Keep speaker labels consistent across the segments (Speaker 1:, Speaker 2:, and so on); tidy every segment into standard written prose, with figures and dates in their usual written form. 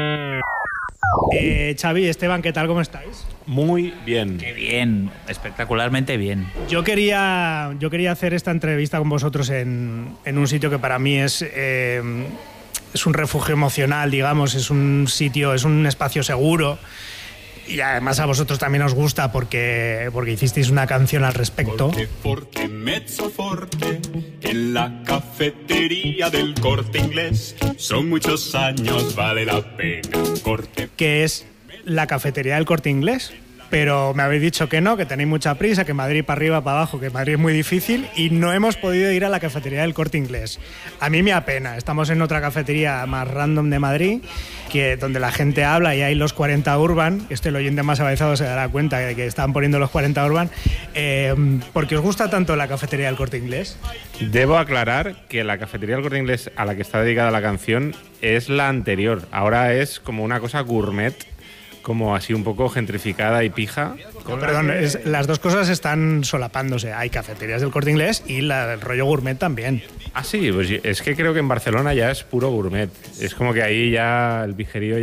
Speaker 1: Xavi, Esteban, ¿qué tal? ¿Cómo estáis?
Speaker 2: Muy bien.
Speaker 3: Qué bien, espectacularmente bien.
Speaker 1: Yo quería hacer esta entrevista con vosotros en un sitio que para mí es un refugio emocional, digamos, es un sitio, es un espacio seguro. Y además a vosotros también os gusta porque hicisteis una canción al respecto.
Speaker 4: Forte, mezzo forte, en la cafetería del Corte Inglés. Son muchos años, vale la pena. Corte.
Speaker 1: Que es la cafetería del Corte Inglés. Pero me habéis dicho que no, que tenéis mucha prisa, que Madrid para arriba, para abajo, que Madrid es muy difícil y no hemos podido ir a la cafetería del Corte Inglés. A mí me apena. Estamos en otra cafetería más random de Madrid, donde la gente habla y hay los 40 Urban. El oyente más avanzado se dará cuenta de que están poniendo los 40 Urban. ¿Por qué os gusta tanto la cafetería del Corte Inglés?
Speaker 2: Debo aclarar que la cafetería del Corte Inglés a la que está dedicada la canción es la anterior. Ahora es como una cosa gourmet, como así un poco gentrificada y pija.
Speaker 1: Perdón, las dos cosas están solapándose. Hay cafeterías del Corte Inglés y el rollo gourmet también.
Speaker 2: Ah, sí, pues es que creo que en Barcelona ya es puro gourmet. Es como que ahí ya el pijerío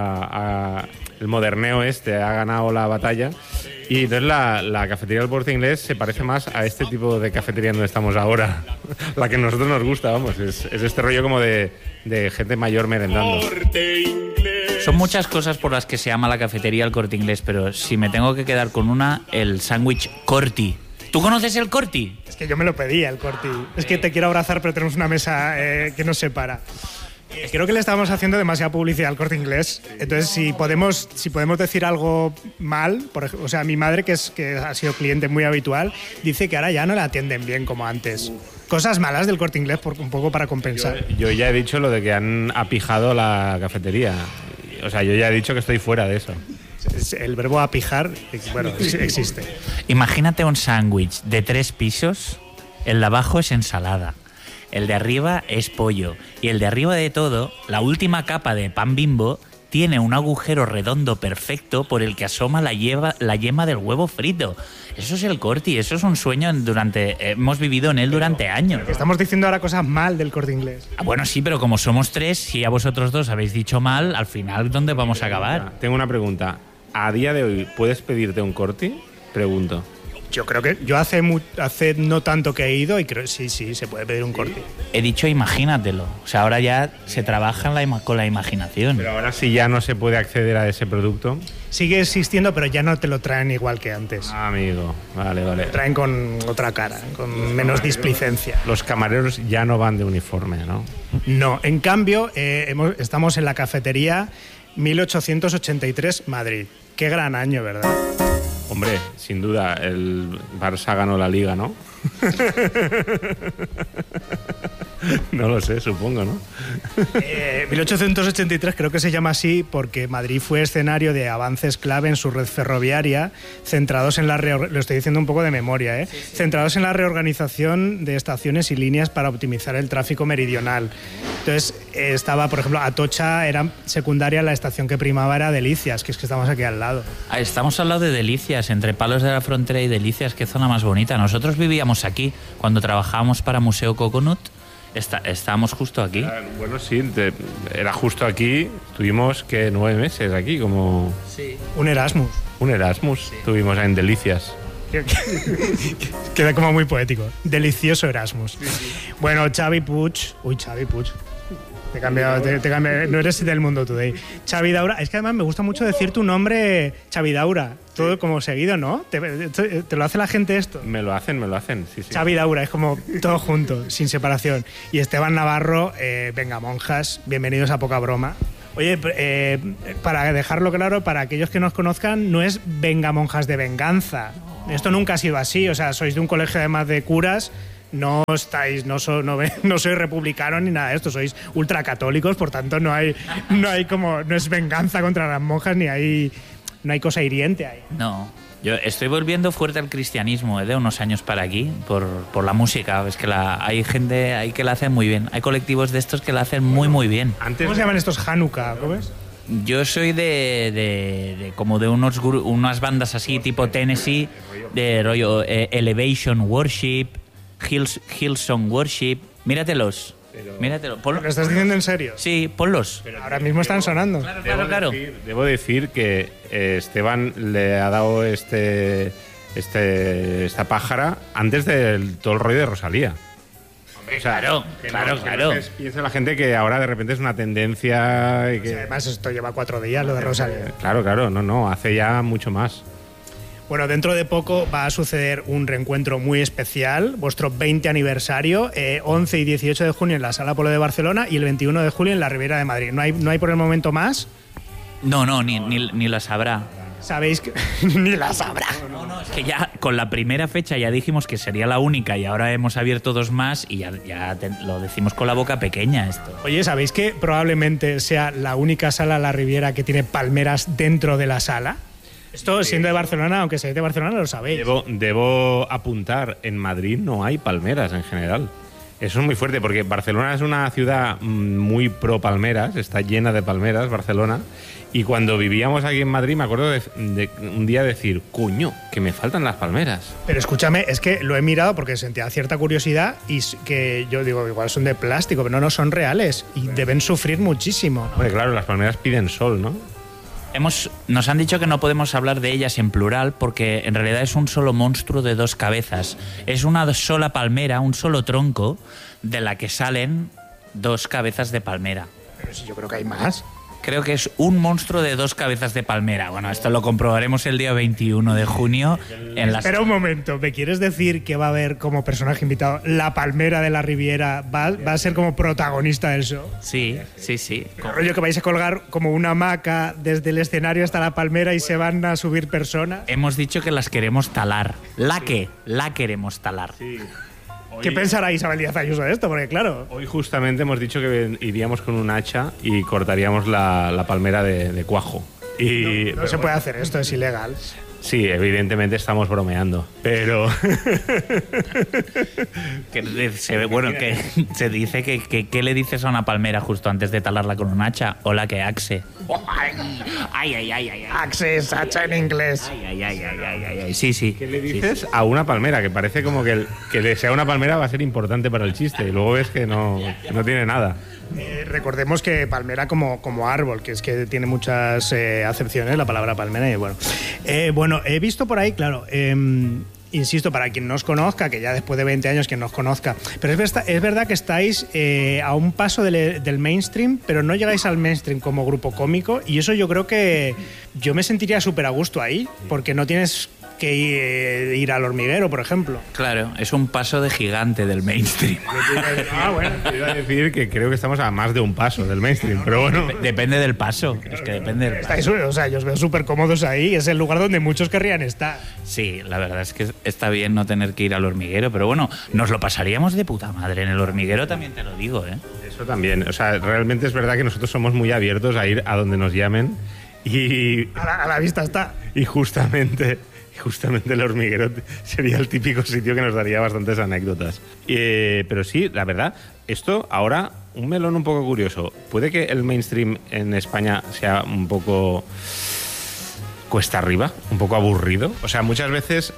Speaker 2: el moderneo ha ganado la batalla. Y entonces la cafetería del Corte Inglés se parece más a este tipo de cafetería donde estamos ahora. La que a nosotros nos gusta, vamos. Es este rollo como de gente mayor merendando.
Speaker 3: Son muchas cosas por las que se llama la cafetería El Corte Inglés, pero si me tengo que quedar con una, el sándwich Corti. ¿Tú conoces el Corti?
Speaker 1: Es que yo me lo pedía, el Corti. Es que te quiero abrazar, pero tenemos una mesa que nos separa. Creo que le estamos haciendo demasiada publicidad al Corte Inglés. Entonces, si podemos decir algo mal, o sea, mi madre, que ha sido cliente muy habitual, dice que ahora ya no la atienden bien como antes. Cosas malas del Corte Inglés, un poco para compensar.
Speaker 2: Yo ya he dicho lo de que han apijado la cafetería. O sea, yo ya he dicho que estoy fuera de eso.
Speaker 1: El verbo apijar, bueno, existe.
Speaker 3: Imagínate un sándwich de 3 pisos, el de abajo es ensalada, el de arriba es pollo y el de arriba de todo, la última capa de pan Bimbo, tiene un agujero redondo perfecto por el que asoma la yema del huevo frito. Eso es el Corti, eso es un sueño hemos vivido en él durante años.
Speaker 1: Estamos diciendo ahora cosas mal del Corte Inglés.
Speaker 3: Bueno, sí, pero como somos 3, si a vosotros 2 habéis dicho mal, al final, ¿dónde vamos a acabar?
Speaker 2: Tengo una pregunta. ¿A día de hoy puedes pedirte un Corti? Pregunto.
Speaker 1: Yo creo que hace no tanto que he ido y creo sí, se puede pedir un Corti.
Speaker 3: He dicho imagínatelo. O sea, ahora ya se trabaja con la imaginación.
Speaker 2: Pero ahora sí ya no se puede acceder a ese producto.
Speaker 1: Sigue existiendo, pero ya no te lo traen igual que antes.
Speaker 2: Ah, amigo. Vale.
Speaker 1: Lo traen con otra cara, con menos displicencia.
Speaker 2: Los camareros ya no van de uniforme, ¿no?
Speaker 1: No. En cambio, estamos en la cafetería 1883 Madrid. Qué gran año, ¿verdad?
Speaker 2: Hombre, sin duda, el Barça ganó la Liga, ¿no? No lo sé, supongo, ¿no?
Speaker 1: 1883 creo que se llama así porque Madrid fue escenario de avances clave en su red ferroviaria, centrados en lo estoy diciendo un poco de memoria, centrados en la reorganización de estaciones y líneas para optimizar el tráfico meridional. Entonces estaba, por ejemplo, Atocha era secundaria, la estación que primaba era Delicias, que es que estamos aquí al lado.
Speaker 3: Estamos al lado de Delicias, entre Palos de la Frontera y Delicias, qué zona más bonita. Nosotros vivíamos aquí, cuando trabajábamos para Museo Coconut. Estábamos justo aquí.
Speaker 2: Bueno, sí, era justo aquí. Tuvimos, 9 meses aquí, como...
Speaker 1: Sí. Un Erasmus.
Speaker 2: Sí. Tuvimos en Delicias.
Speaker 1: Queda como muy poético. Delicioso Erasmus. Sí. Bueno, Xavi Puig. Uy, Xavi Puig. Te he cambiado, no eres del Mundo Today. Xavi Daura, es que además me gusta mucho decir tu nombre, Xavi Daura, todo como seguido, ¿no? ¿Te lo hace la gente esto?
Speaker 2: Me lo hacen, sí.
Speaker 1: Xavi Daura, es como todo junto, sin separación. Y Esteban Navarro, venga, monjas, bienvenidos a Poca Broma. Oye, para dejarlo claro, para aquellos que nos conozcan, no es venga, monjas de venganza. Esto nunca ha sido así, o sea, sois de un colegio además de curas. No sois republicanos ni nada de esto, sois ultracatólicos, por tanto no es venganza contra las monjas ni no hay cosa hiriente ahí.
Speaker 3: No, yo estoy volviendo fuerte al cristianismo de unos años para aquí, por la música. Es que hay gente ahí que la hace muy bien, hay colectivos de estos que la hacen muy bien.
Speaker 1: ¿Cómo se llaman estos? Hanukkah, ¿cómo es?
Speaker 3: Yo soy de como de unas bandas así tipo Tennessee, de rollo Elevation Worship, Hillsong Worship. Míratelos. Míratelo.
Speaker 1: ¿Lo estás diciendo en serio?
Speaker 3: Sí, ponlos.
Speaker 1: Ahora mismo están sonando.
Speaker 3: Claro.
Speaker 2: Debo decir que Esteban le ha dado esta pájara antes del todo el rollo de Rosalía. O sea,
Speaker 3: Claro.
Speaker 2: Piensa la gente que ahora de repente es una tendencia y
Speaker 1: Sí,
Speaker 2: que...
Speaker 1: además, esto lleva 4 días, lo de Rosalía.
Speaker 2: Claro, no, hace ya mucho más.
Speaker 1: Bueno, dentro de poco va a suceder un reencuentro muy especial, vuestro 20 aniversario, 11 y 18 de junio en la Sala Polo de Barcelona y el 21 de julio en la Riviera de Madrid. ¿No hay por el momento más?
Speaker 3: No, ni la sabrá.
Speaker 1: Sabéis que ni la sabrá.
Speaker 3: No, es que ya con la primera fecha ya dijimos que sería la única y ahora hemos abierto 2 más y lo decimos con la boca pequeña esto.
Speaker 1: Oye, ¿sabéis que probablemente sea la única sala La Riviera que tiene palmeras dentro de la sala? Esto, siendo de Barcelona, aunque seáis de Barcelona, lo sabéis.
Speaker 2: Debo apuntar, en Madrid no hay palmeras en general. Eso es muy fuerte porque Barcelona es una ciudad muy pro palmeras, está llena de palmeras, Barcelona. Y cuando vivíamos aquí en Madrid me acuerdo de un día decir, coño, que me faltan las palmeras.
Speaker 1: Pero escúchame, es que lo he mirado porque sentía cierta curiosidad y que yo digo, igual son de plástico, pero no son reales y deben sufrir muchísimo.
Speaker 2: Hombre, claro, las palmeras piden sol, ¿no?
Speaker 3: Nos han dicho que no podemos hablar de ellas en plural porque en realidad es un solo monstruo de 2 cabezas. Es una sola palmera, un solo tronco, de la que salen 2 cabezas de palmera.
Speaker 1: Pero si yo creo que hay más.
Speaker 3: Creo que es un monstruo de 2 cabezas de palmera. Bueno, esto lo comprobaremos el día 21 de junio en las...
Speaker 1: Espera un momento, ¿me quieres decir que va a haber como personaje invitado la palmera de la Riviera? ¿Va a ser como protagonista del show?
Speaker 3: Sí.
Speaker 1: El rollo que vais a colgar como una hamaca desde el escenario hasta la palmera y se van a subir personas.
Speaker 3: Hemos dicho que las queremos talar. La queremos talar.
Speaker 1: ¿Qué pensará Isabel Díaz Ayuso de esto? Porque claro...
Speaker 2: Hoy justamente hemos dicho que iríamos con un hacha y cortaríamos la palmera de cuajo. Y,
Speaker 1: No se puede hacer esto, es ilegal.
Speaker 2: Sí, evidentemente estamos bromeando, pero...
Speaker 3: Que se dice que ¿qué le dices a una palmera justo antes de talarla con un hacha? Hola, que axe. Ay.
Speaker 1: Access, hacha en inglés.
Speaker 3: Ay. Sí.
Speaker 2: ¿Qué le dices a una palmera? Que parece como que le sea una palmera va a ser importante para el chiste y luego ves que no tiene nada.
Speaker 1: Recordemos que palmera como árbol, que es que tiene muchas acepciones la palabra palmera y bueno, he visto por ahí, claro, insisto, para quien no os conozca, que ya después de 20 años quien nos conozca, pero es verdad que estáis a un paso del mainstream, pero no llegáis al mainstream como grupo cómico y eso yo creo que yo me sentiría súper a gusto ahí, porque no tienes que ir al Hormiguero, por ejemplo.
Speaker 3: Claro, es un paso de gigante del mainstream.
Speaker 2: Bueno, te iba a decir que creo que estamos a más de un paso del mainstream, pero bueno.
Speaker 3: Depende del paso. Es que depende del paso.
Speaker 1: Yo os veo súper cómodos ahí, es el lugar donde muchos querrían estar.
Speaker 3: Sí, la verdad es que está bien no tener que ir al Hormiguero, pero bueno, nos lo pasaríamos de puta madre en el Hormiguero, también te lo digo, ¿eh?
Speaker 2: Eso también, o sea, realmente es verdad que nosotros somos muy abiertos a ir a donde nos llamen y...
Speaker 1: A la vista está.
Speaker 2: Y justamente el Hormiguero sería el típico sitio que nos daría bastantes anécdotas. Pero sí, la verdad, esto ahora, un melón un poco curioso. Puede que el mainstream en España sea un poco cuesta arriba, un poco aburrido. O sea, muchas veces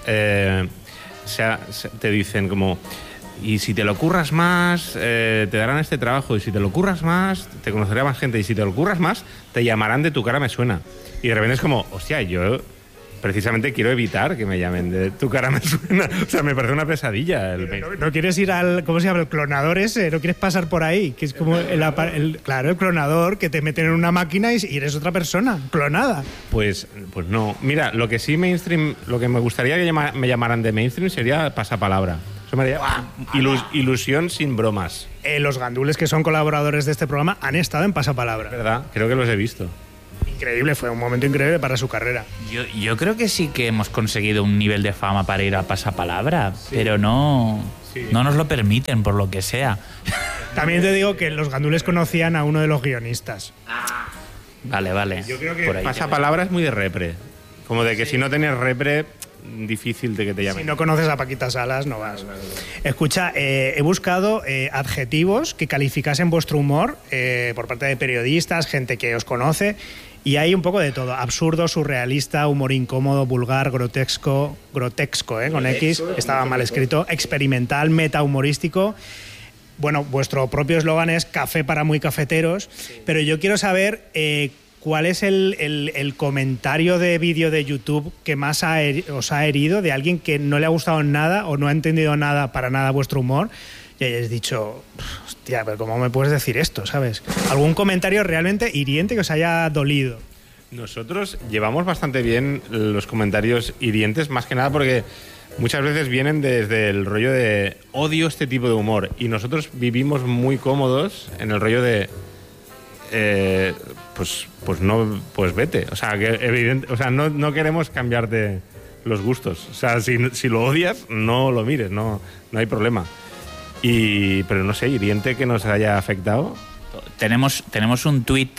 Speaker 2: te dicen como... Y si te lo curras más, te darán este trabajo. Y si te lo curras más, te conocerá más gente. Y si te lo curras más, te llamarán de Tu cara me suena. Y de repente es como, hostia, yo... Precisamente quiero evitar que me llamen de Tu cara me suena. O sea, me parece una pesadilla.
Speaker 1: ¿No quieres ir al, ¿cómo se llama? El clonador ese, ¿no quieres pasar por ahí? Que es como el clonador que te meten en una máquina y eres otra persona, clonada.
Speaker 2: Pues no. Mira, lo que sí mainstream, lo que me gustaría que me llamaran de mainstream sería pasapalabra. Eso me haría ilusión sin bromas.
Speaker 1: Los gandules que son colaboradores de este programa han estado en Pasapalabra.
Speaker 2: ¿Verdad? Creo que los he visto.
Speaker 1: Increíble, fue un momento increíble para su carrera.
Speaker 3: Yo creo que sí que hemos conseguido un nivel de fama para ir a Pasapalabra, pero no nos lo permiten, por lo que sea.
Speaker 1: También te digo que los gandules conocían a uno de los guionistas.
Speaker 3: Vale.
Speaker 2: Yo creo que Pasapalabra es muy de repre. Como de que si no tienes repre, difícil de que te llamen.
Speaker 1: Si no conoces a Paquita Salas, no vas. Escucha, he buscado adjetivos que calificasen vuestro humor por parte de periodistas, gente que os conoce, y hay un poco de todo. Absurdo, surrealista, humor incómodo, vulgar, grotesco, con X, estaba mal escrito, experimental, metahumorístico. bueno, vuestro propio eslogan es café para muy cafeteros, pero yo quiero saber cuál es el comentario de vídeo de YouTube que más os ha herido, de alguien que no le ha gustado nada o no ha entendido nada para nada vuestro humor y hayáis dicho, hostia, pero ¿cómo me puedes decir esto? ¿Sabes? ¿Algún comentario realmente hiriente que os haya dolido?
Speaker 2: Nosotros llevamos bastante bien los comentarios hirientes, más que nada porque muchas veces vienen desde el rollo de odio este tipo de humor y nosotros vivimos muy cómodos en el rollo de pues vete, o sea, que no queremos cambiarte los gustos, o sea, si lo odias no lo mires, no hay problema. Pero no sé, hiriente que nos haya afectado.
Speaker 3: Tenemos un tuit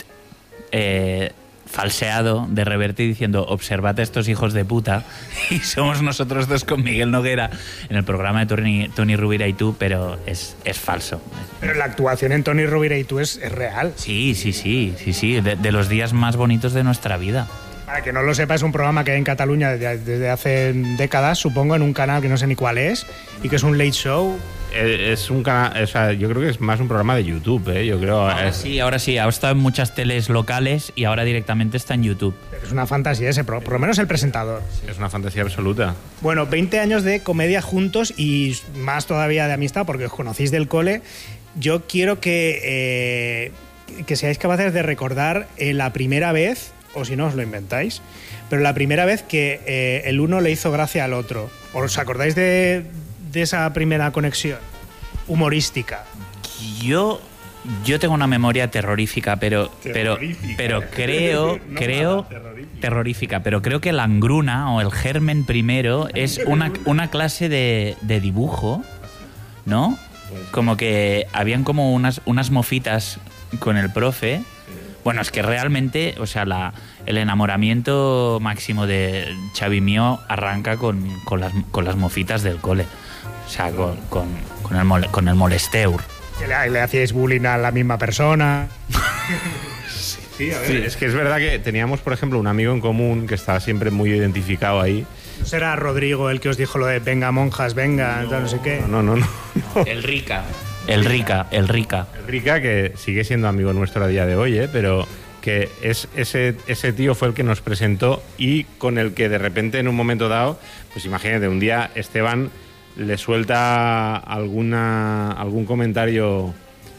Speaker 3: falseado de Reverte diciendo observad a estos hijos de puta, y somos nosotros dos con Miguel Noguera en el programa de Toni Rovira y tú, pero es falso.
Speaker 1: Pero la actuación en Toni Rovira y tú es real.
Speaker 3: Sí, de los días más bonitos de nuestra vida.
Speaker 1: Para que no lo sepa, es un programa que hay en Cataluña desde hace décadas, supongo, en un canal que no sé ni cuál es, y que es un late show.
Speaker 2: Es un canal, o sea, yo creo que es más un programa de YouTube, yo creo.
Speaker 3: Ahora sí, ha estado en muchas teles locales y ahora directamente está en YouTube.
Speaker 1: Pero es una fantasía ese, por lo menos el presentador.
Speaker 2: Es una fantasía absoluta.
Speaker 1: Bueno, 20 años de comedia juntos y más todavía de amistad, porque os conocéis del cole. Yo quiero que seáis capaces de recordar la primera vez, o si no os lo inventáis, pero la primera vez que el uno le hizo gracia al otro. ¿Os acordáis de esa primera conexión humorística?
Speaker 3: Yo tengo una memoria terrorífica, pero creo terrorífica, pero creo que la engruna o el germen primero es una clase de dibujo, ¿no? Como que habían como unas mofitas con el profe. Bueno, es que realmente, o sea, el enamoramiento máximo de Xavi mío arranca con las mofitas del cole. O sea, con el molesteur.
Speaker 1: ¿Le hacíais bullying a la misma persona?
Speaker 2: Sí, a ver. Sí, es que es verdad que teníamos, por ejemplo, un amigo en común que estaba siempre muy identificado ahí.
Speaker 1: ¿No será Rodrigo el que os dijo lo de venga monjas, venga, no sé qué?
Speaker 2: No.
Speaker 3: El Rica,
Speaker 2: que sigue siendo amigo nuestro a día de hoy, pero que ese tío fue el que nos presentó y con el que de repente en un momento dado, pues imagínate, un día Esteban le suelta algún comentario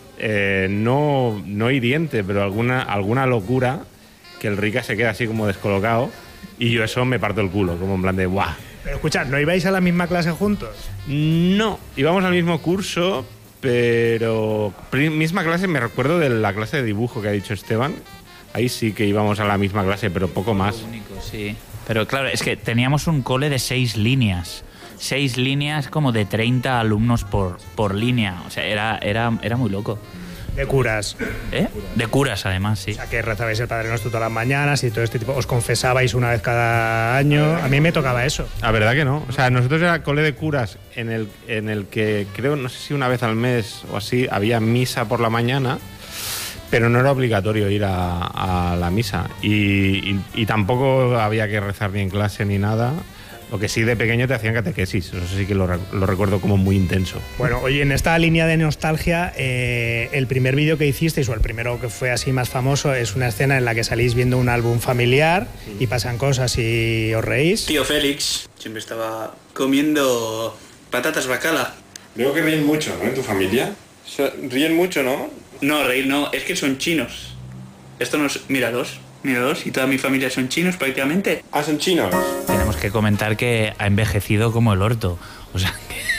Speaker 2: no hiriente, pero alguna locura, que el Rica se queda así como descolocado y yo eso me parto el culo, como en plan de ¡buah!
Speaker 1: Pero escuchad, ¿no ibais a la misma clase juntos?
Speaker 2: No, íbamos al mismo curso, pero misma clase, me recuerdo de la clase de dibujo que ha dicho Esteban. Ahí sí que íbamos a la misma clase, pero poco más.
Speaker 3: Único, sí. Pero claro, es que teníamos un cole de 6 líneas. 6 líneas como de 30 alumnos por línea. O sea, era muy loco.
Speaker 1: De curas.
Speaker 3: De curas, además, sí.
Speaker 1: O sea, que rezabais el Padre Nuestro todas las mañanas y todo este tipo. Os confesabais una vez cada año. A mí me tocaba eso.
Speaker 2: La verdad que no. O sea, nosotros era cole de curas en el que creo, no sé si una vez al mes o así, había misa por la mañana, pero no era obligatorio ir a la misa. Y tampoco había que rezar ni en clase ni nada. Lo que sí, de pequeño te hacían catequesis, eso sí que lo recuerdo como muy intenso.
Speaker 1: Bueno, oye, en esta línea de nostalgia, el primer vídeo que hicisteis, o el primero que fue así más famoso, es una escena en la que salís viendo un álbum familiar y pasan cosas y os reís.
Speaker 5: Tío Félix siempre estaba comiendo patatas bacala.
Speaker 6: Veo que ríen mucho, ¿no? En tu familia. Ríen mucho, ¿no?
Speaker 5: No, reír no, es que son chinos. Esto no es... Míralos, y toda mi familia son chinos prácticamente.
Speaker 6: Ah, son chinos.
Speaker 3: Tenemos que comentar que ha envejecido como el orto. O sea,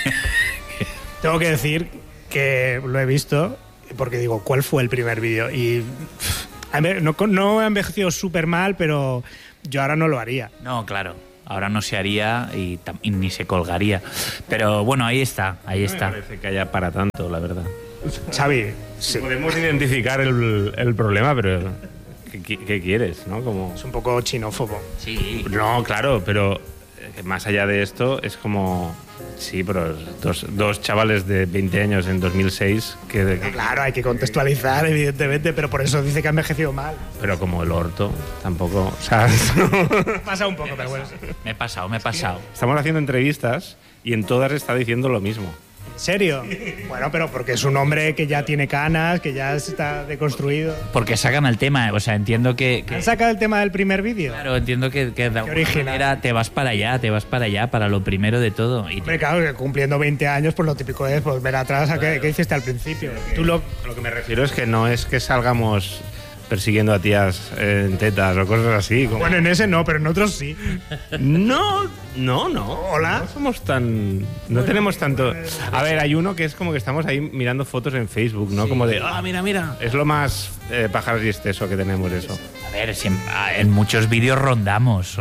Speaker 1: Tengo que decir que lo he visto porque digo, ¿cuál fue el primer vídeo? Y no ha envejecido súper mal, pero yo ahora no lo haría.
Speaker 3: No, claro. Ahora no se haría y ni se colgaría. Pero bueno, ahí está.
Speaker 2: No me parece que haya para tanto, la verdad.
Speaker 1: Xavi, sí.
Speaker 2: Podemos identificar el problema, pero ¿qué quieres, no? Como...
Speaker 1: Es un poco chinófobo.
Speaker 3: Sí.
Speaker 2: No, claro, pero más allá de esto es como... Sí, pero dos chavales de 20 años en 2006 que...
Speaker 1: Claro, hay que contextualizar, evidentemente, pero por eso dice que ha envejecido mal.
Speaker 2: Pero como el orto, tampoco... O sea,
Speaker 1: Pasa un poco, pero bueno.
Speaker 3: Me he pasado.
Speaker 2: Estamos haciendo entrevistas y en todas está diciendo lo mismo.
Speaker 1: ¿Serio? Bueno, pero porque es un hombre que ya tiene canas, que ya está deconstruido.
Speaker 3: Porque sacan el tema, o sea, entiendo que
Speaker 1: ¿Han sacado el tema del primer vídeo?
Speaker 3: claro, entiendo que de alguna
Speaker 1: original.
Speaker 3: manera te vas para allá, para lo primero de todo. Y
Speaker 1: Hombre, claro, que cumpliendo 20 años, pues lo típico es volver atrás a qué hiciste al principio. Tú lo...
Speaker 2: Lo que me refiero es que no es que salgamos persiguiendo a tías en tetas o cosas así. Como...
Speaker 1: Bueno, en ese no, pero en otros sí.
Speaker 2: No.
Speaker 1: Hola.
Speaker 2: No somos tan... No tenemos tanto... A ver, hay uno que es como que estamos ahí mirando fotos en Facebook, ¿no? Como de, mira. Es lo más pájaros y exceso que tenemos eso.
Speaker 3: a ver, en muchos vídeos rondamos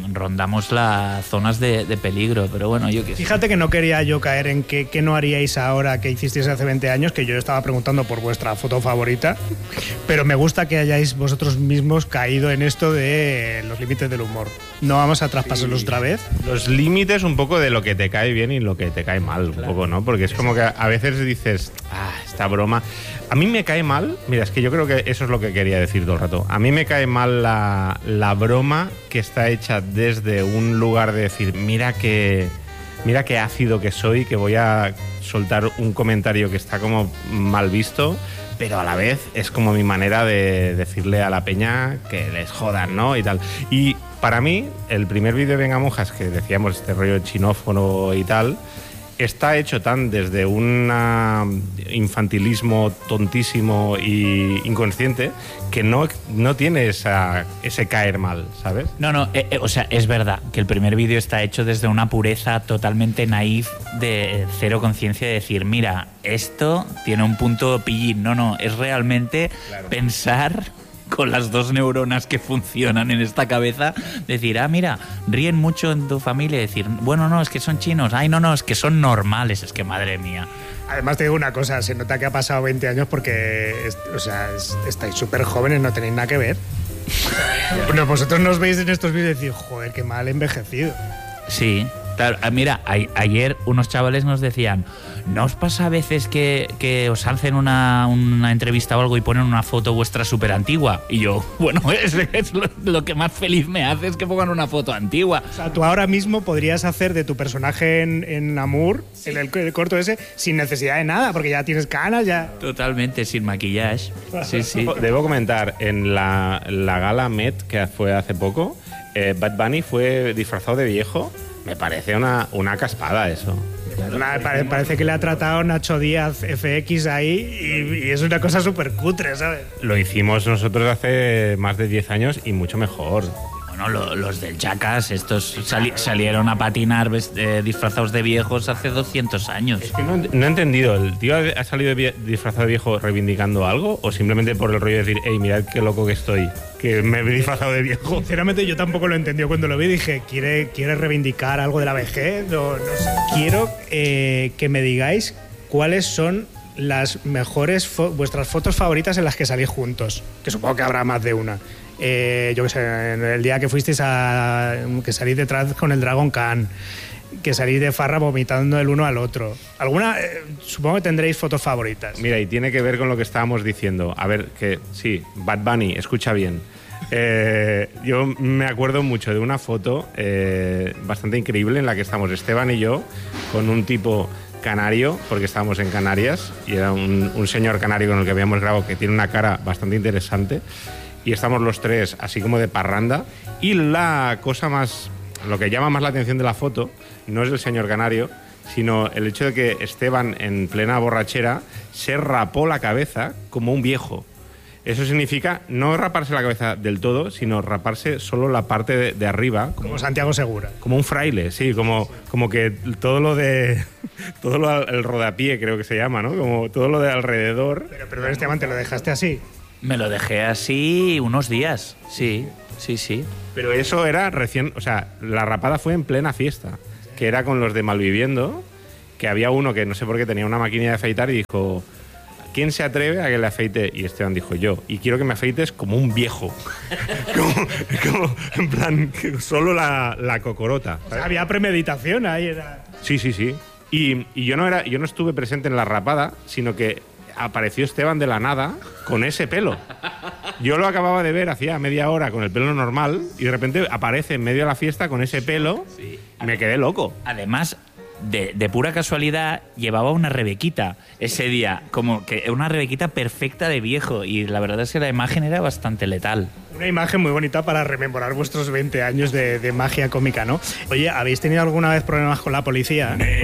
Speaker 3: las zonas de peligro, pero bueno, yo qué sé.
Speaker 1: Fíjate que no quería yo caer en qué no haríais ahora que hicisteis hace 20 años, que yo estaba preguntando por vuestra foto favorita, pero me gusta que hayáis vosotros mismos caído en esto de los límites del humor. No vamos a traspasarlos otra vez.
Speaker 2: Los límites un poco de lo que te cae bien y lo que te cae mal, un poco, ¿no? Porque es como que a veces dices, esta broma... A mí me cae mal, mira, es que yo creo que eso es lo que quería decir todo el rato. A mí me cae mal la broma que está hecha desde un lugar de decir, mira qué ácido que soy, que voy a soltar un comentario que está como mal visto, pero a la vez es como mi manera de decirle a la peña que les jodan, ¿no? Y tal. Y para mí, el primer vídeo de Venga Monjas, que decíamos este rollo chinófono y tal, está hecho tan desde un infantilismo tontísimo y inconsciente que no tiene ese caer mal, ¿sabes?
Speaker 3: No, o sea, es verdad que el primer vídeo está hecho desde una pureza totalmente naif de cero conciencia de decir, mira, esto tiene un punto pillín. No, es realmente pensar con las dos neuronas que funcionan en esta cabeza, decir, mira, ríen mucho en tu familia, decir, bueno, no, es que son chinos, no, es que son normales, es que madre mía.
Speaker 1: Además te digo una cosa, se nota que ha pasado 20 años porque estáis súper jóvenes, no tenéis nada que ver. Bueno, vosotros nos veis en estos vídeos y decís, joder, qué mal envejecido.
Speaker 3: Sí, claro, mira, ayer unos chavales nos decían, ¿no os pasa a veces que os hacen una entrevista o algo y ponen una foto vuestra súper antigua? Y yo, bueno, es lo que más feliz me hace es que pongan una foto antigua.
Speaker 1: O sea, tú ahora mismo podrías hacer de tu personaje en Amour, en el corto ese, sin necesidad de nada, porque ya tienes canas, ya...
Speaker 3: Totalmente, sin maquillaje. Sí.
Speaker 2: Debo comentar, en la gala Met, que fue hace poco, Bad Bunny fue disfrazado de viejo. Me parece una caspada eso.
Speaker 1: Parece que le ha tratado Nacho Díaz FX ahí y es una cosa súper cutre, ¿sabes?
Speaker 2: Lo hicimos nosotros hace más de 10 años y mucho mejor.
Speaker 3: Bueno, los del Jackass, estos salieron a patinar disfrazados de viejos hace 200 años.
Speaker 2: Es que no he entendido, ¿el tío ha salido disfrazado de viejo reivindicando algo o simplemente por el rollo de decir, hey, mirad qué loco que estoy, que me he disfrazado de viejo?
Speaker 1: Sinceramente yo tampoco lo entendí cuando lo vi, dije, ¿quiere reivindicar algo de la vejez? No sé. Quiero que me digáis cuáles son las mejores vuestras fotos favoritas en las que salís juntos, que supongo que habrá más de una. Yo qué sé, en el día que fuisteis que salís detrás con el Dragon Khan, que salís de farra vomitando el uno al otro. Alguna, supongo que tendréis fotos favoritas.
Speaker 2: Mira, y tiene que ver con lo que estábamos diciendo. A ver, que sí, Bad Bunny, escucha bien. Yo me acuerdo mucho de una foto bastante increíble en la que estamos Esteban y yo con un tipo canario, porque estábamos en Canarias, y era un señor canario con el que habíamos grabado que tiene una cara bastante interesante. Y estamos los tres así como de parranda. Y la cosa más, lo que llama más la atención de la foto no es el señor canario, sino el hecho de que Esteban en plena borrachera se rapó la cabeza como un viejo. Eso significa no raparse la cabeza del todo, sino raparse solo la parte de arriba.
Speaker 1: Como Santiago Segura.
Speaker 2: Como un fraile, sí, como que todo lo el rodapié creo que se llama, ¿no? Como todo lo de alrededor.
Speaker 1: Pero perdón, Esteban, ¿te lo dejaste así?
Speaker 3: Me lo dejé así unos días, sí.
Speaker 2: Pero eso era recién, o sea, la rapada fue en plena fiesta, que era con los de Malviviendo, que había uno que no sé por qué tenía una máquina de afeitar y dijo, ¿quién se atreve a que le afeite? Y Esteban dijo, yo, y quiero que me afeites como un viejo. como en plan, solo la cocorota.
Speaker 1: O sea, había premeditación ahí. Era...
Speaker 2: Sí. Y yo no estuve presente en la rapada, sino que apareció Esteban de la nada con ese pelo. Yo lo acababa de ver hacía media hora con el pelo normal y de repente aparece en medio de la fiesta con ese pelo. Sí. Me quedé loco.
Speaker 3: Además, de pura casualidad llevaba una Rebequita ese día, como que una Rebequita perfecta de viejo, y la verdad es que la imagen era bastante letal.
Speaker 1: Una imagen muy bonita para rememorar vuestros 20 años de magia cómica, ¿no? Oye, ¿habéis tenido alguna vez problemas con la policía?